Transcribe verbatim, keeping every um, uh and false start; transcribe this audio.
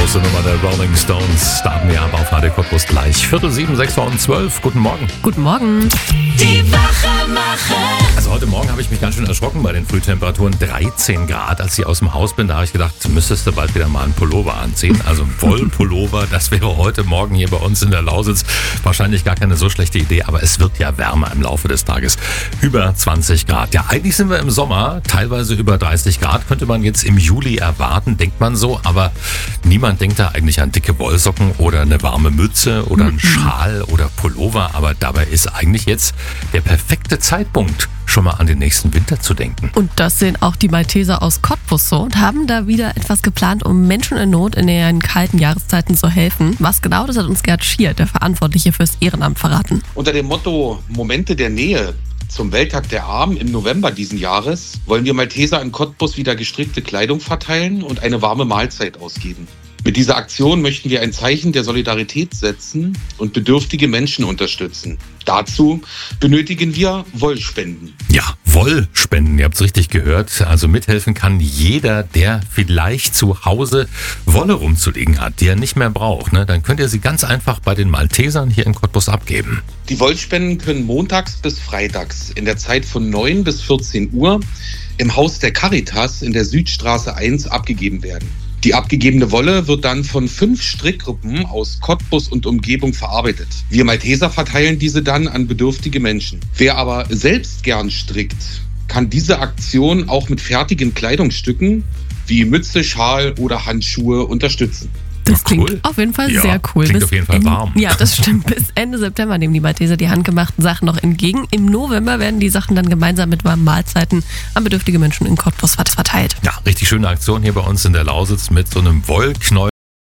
große Nummer der Rolling Stones. Starten wir ab auf Radio Cottbus gleich. Viertel sieben, sechs vor und zwölf. Guten Morgen. Guten Morgen. Die Wachemacher. Also heute Morgen habe ich mich ganz schön erschrocken bei den Frühtemperaturen. dreizehn Grad, als ich aus dem Haus bin. Da habe ich gedacht, müsstest du bald wieder mal einen Pullover anziehen. Also ein Wollpullover, das wäre heute Morgen hier bei uns in der Lausitz wahrscheinlich gar keine so schlechte Idee. Aber es wird ja wärmer im Laufe des Tages. Über zwanzig Grad. Ja, eigentlich sind wir im Sommer, teilweise über dreißig Grad. Könnte man jetzt im Juli erwarten, denkt man so. Aber niemand denkt da eigentlich an dicke Wollsocken oder eine warme Mütze oder einen Schal oder Pullover. Aber dabei ist eigentlich jetzt der perfekte Zeitpunkt, schon mal an den nächsten Winter zu denken. Und das sehen auch die Malteser aus Cottbus so und haben da wieder etwas geplant, um Menschen in Not in den kalten Jahreszeiten zu helfen. Was genau, das hat uns Gerd Schier, der Verantwortliche fürs Ehrenamt, verraten. Unter dem Motto Momente der Nähe zum Welttag der Armen im November diesen Jahres wollen wir Malteser in Cottbus wieder gestrickte Kleidung verteilen und eine warme Mahlzeit ausgeben. Mit dieser Aktion möchten wir ein Zeichen der Solidarität setzen und bedürftige Menschen unterstützen. Dazu benötigen wir Wollspenden. Ja, Wollspenden, ihr habt es richtig gehört. Also mithelfen kann jeder, der vielleicht zu Hause Wolle rumzulegen hat, die er nicht mehr braucht. Ne? Dann könnt ihr sie ganz einfach bei den Maltesern hier in Cottbus abgeben. Die Wollspenden können montags bis freitags in der Zeit von neun bis vierzehn Uhr im Haus der Caritas in der Südstraße eins abgegeben werden. Die abgegebene Wolle wird dann von fünf Strickgruppen aus Cottbus und Umgebung verarbeitet. Wir Malteser verteilen diese dann an bedürftige Menschen. Wer aber selbst gern strickt, kann diese Aktion auch mit fertigen Kleidungsstücken wie Mütze, Schal oder Handschuhe unterstützen. Das Ja, cool. klingt auf jeden Fall Ja, sehr cool. klingt Bis auf jeden Fall Ende- warm. Ja, das stimmt. Bis Ende September nehmen die Malteser die handgemachten Sachen noch entgegen. Im November werden die Sachen dann gemeinsam mit warmen Mahlzeiten an bedürftige Menschen in Cottbus verteilt. Ja, richtig schöne Aktion hier bei uns in der Lausitz mit so einem Wollknäuel.